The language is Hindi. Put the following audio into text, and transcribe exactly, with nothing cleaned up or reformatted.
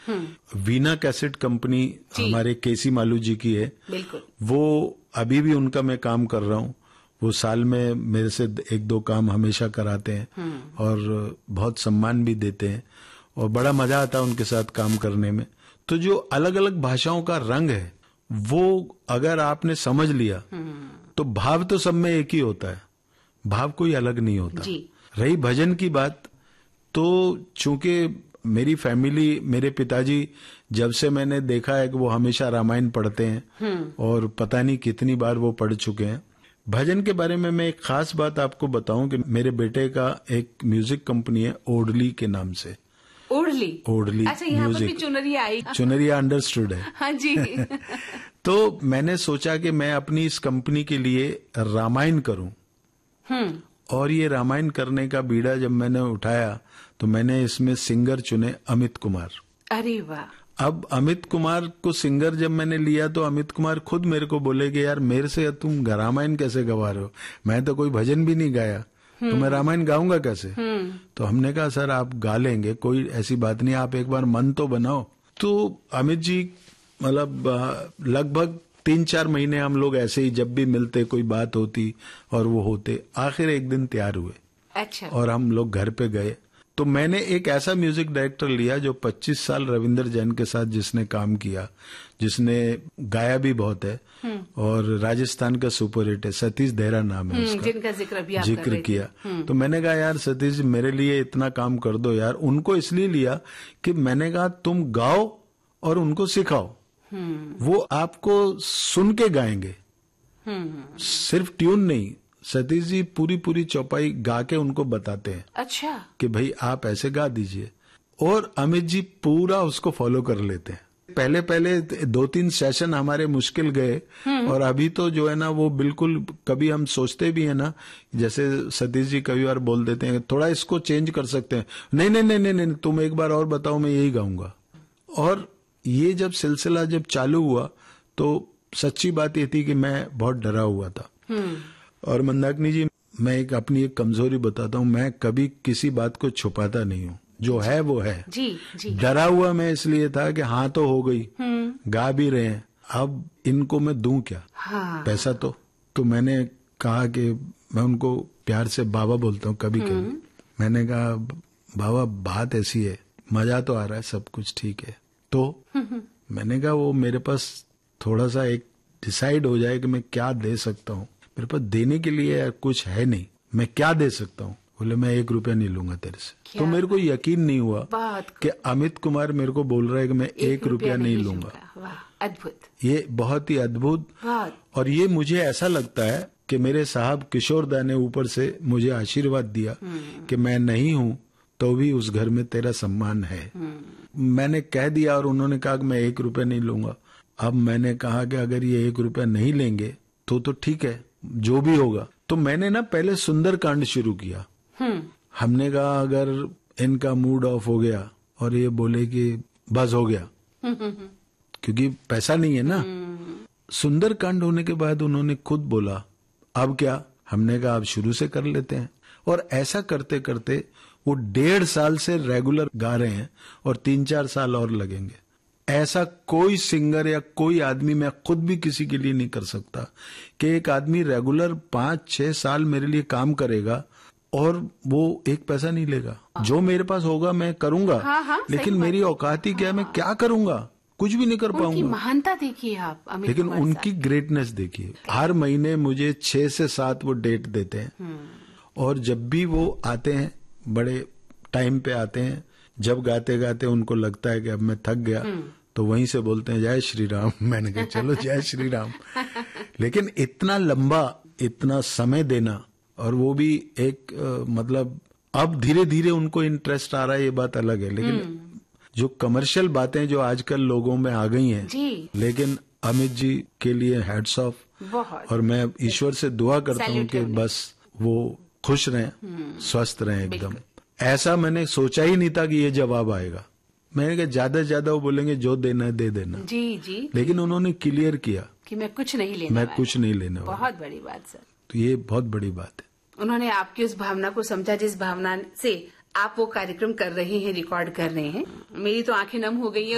वीना कैसेट कंपनी हमारे केसी मालू जी की है। बिल्कुल। वो अभी भी उनका मैं काम कर रहा हूँ। वो साल में मेरे से एक दो काम हमेशा कराते हैं और बहुत सम्मान भी देते हैं और बड़ा मजा आता है उनके साथ काम करने में। तो जो अलग अलग भाषाओं का रंग है वो अगर आपने समझ लिया तो भाव तो सब में एक ही होता है, भाव कोई अलग नहीं होता। जी। रही भजन की बात, तो चूंकि मेरी फैमिली, मेरे पिताजी, जब से मैंने देखा है कि वो हमेशा रामायण पढ़ते हैं और पता नहीं कितनी बार वो पढ़ चुके हैं। भजन के बारे में मैं एक खास बात आपको बताऊं कि मेरे बेटे का एक म्यूजिक कंपनी है ओडली के नाम से। ओडली? ओडली। अच्छा, यहाँ पर भी चुनरिया आई। चुनरिया अंडरस्टूड है। हाँ जी। तो मैंने सोचा कि मैं अपनी इस कंपनी के लिए रामायण करूं। हम्म। और ये रामायण करने का बीड़ा जब मैंने उठाया तो मैंने इसमें सिंगर चुने अमित कुमार। अरे वाह। अब अमित कुमार को सिंगर जब मैंने लिया तो अमित कुमार खुद मेरे को बोले कि यार मेरे से तुम रामायण कैसे गवा रहे हो, मैं तो कोई भजन भी नहीं गाया तो मैं रामायण गाऊंगा कैसे। तो हमने कहा सर आप गा लेंगे, कोई ऐसी बात नहीं, आप एक बार मन तो बनाओ। तो अमित जी मतलब लगभग तीन चार महीने हम लोग ऐसे ही जब भी मिलते कोई बात होती और वो होते, आखिर एक दिन तैयार हुए। अच्छा। और हम लोग घर पे गए तो मैंने एक ऐसा म्यूजिक डायरेक्टर लिया जो पच्चीस साल रविंदर जैन के साथ जिसने काम किया, जिसने गाया भी बहुत है और राजस्थान का सुपर हिट है, सतीश देहरा नाम है उसका, जिनका जिक्र भी आप जिक्र कर रहे किया। तो मैंने कहा यार सतीश जी मेरे लिए इतना काम कर दो यार। उनको इसलिए लिया कि मैंने कहा तुम गाओ और उनको सिखाओ, वो आपको सुन के गाएंगे, सिर्फ ट्यून नहीं, सतीश जी पूरी पूरी चौपाई गा के उनको बताते हैं। अच्छा। कि भाई आप ऐसे गा दीजिए, और अमित जी पूरा उसको फॉलो कर लेते हैं। पहले पहले दो तीन सेशन हमारे मुश्किल गए और अभी तो जो है ना वो बिल्कुल, कभी हम सोचते भी है ना, जैसे सतीश जी कई बार बोल देते हैं थोड़ा इसको चेंज कर सकते हैं, नहीं नहीं नहीं नहीं, नहीं तुम एक बार और बताओ मैं यही गाऊंगा। और ये जब सिलसिला जब चालू हुआ तो सच्ची बात ये थी कि मैं बहुत डरा हुआ था। और मंदाकिनी जी मैं एक अपनी एक कमजोरी बताता हूँ, मैं कभी किसी बात को छुपाता नहीं हूँ, जो है वो है। जी जी। डरा हुआ मैं इसलिए था कि हाँ तो हो गई, गा भी रहे हैं, अब इनको मैं दूं क्या। हाँ। पैसा तो तो मैंने कहा कि मैं उनको प्यार से बाबा बोलता हूँ कभी कभी। मैंने कहा बाबा बात ऐसी है, मजा तो आ रहा है, सब कुछ ठीक है, तो मैंने कहा वो मेरे पास थोड़ा सा एक डिसाइड हो जाए कि मैं क्या दे सकता हूँ, मेरे पास देने के लिए कुछ है नहीं, मैं क्या दे सकता हूँ। बोले मैं एक रुपया नहीं लूंगा तेरे से। तो मेरे को यकीन नहीं हुआ कि अमित कुमार मेरे को बोल रहा है कि मैं एक, एक रुपया नहीं लूंगा। अद्भुत, ये बहुत ही अद्भुत। और ये मुझे ऐसा लगता है कि मेरे साहब किशोर दा ने ऊपर से मुझे आशीर्वाद दिया कि मैं नहीं हूँ तो भी उस घर में तेरा सम्मान है। मैंने कह दिया और उन्होंने कहा कि मैं एक रुपया नहीं लूंगा। अब मैंने कहा कि अगर ये एक रुपया नहीं लेंगे तो तो ठीक है, जो भी होगा। तो मैंने ना पहले सुंदरकांड शुरू किया। हमने कहा अगर इनका मूड ऑफ हो गया और ये बोले कि बस हो गया, क्योंकि पैसा नहीं है ना। सुंदरकांड होने के बाद उन्होंने खुद बोला अब क्या, हमने कहा अब शुरू से कर लेते हैं। और ऐसा करते करते वो डेढ़ साल से रेगुलर गा रहे हैं और तीन चार साल और लगेंगे। ऐसा कोई सिंगर या कोई आदमी, मैं खुद भी किसी के लिए नहीं कर सकता कि एक आदमी रेगुलर पांच छह साल मेरे लिए काम करेगा और वो एक पैसा नहीं लेगा। जो मेरे पास होगा मैं करूंगा। हाँ, हाँ, लेकिन मेरी औकात ही क्या, मैं क्या करूंगा, कुछ भी नहीं कर पाऊंगा। उनकी महानता देखिए आप अमित लेकिन उनकी ग्रेटनेस देखिए, हर महीने मुझे छह से सात वो डेट देते हैं और जब भी वो आते हैं बड़े टाइम पे आते हैं। जब गाते गाते उनको लगता है कि अब मैं थक गया तो वहीं से बोलते हैं जय श्री राम। मैंने कहा चलो जय श्री राम। लेकिन इतना लंबा, इतना समय देना, और वो भी एक आ, मतलब अब धीरे धीरे उनको इंटरेस्ट आ रहा है, ये बात अलग है। लेकिन जो कमर्शियल बातें जो आजकल लोगों में आ गई हैं, लेकिन अमित जी के लिए हैट्स ऑफ। और मैं ईश्वर से दुआ करता हूँ कि बस वो खुश रहें, स्वस्थ रहें एकदम। ऐसा मैंने सोचा ही नहीं था कि ये जवाब आएगा। मैंने कहा ज्यादा से ज्यादा वो बोलेंगे जो देना है दे देना। जी जी। लेकिन उन्होंने क्लियर किया कि मैं कुछ नहीं लेने मैं कुछ नहीं लेने वाला। बहुत बड़ी बात सर। तो ये बहुत बड़ी बात है। उन्होंने आपकी उस भावना को समझा जिस भावना से आप वो कार्यक्रम कर रहे हैं, रिकॉर्ड कर रहे हैं। मेरी तो आंखें नम हो गई है।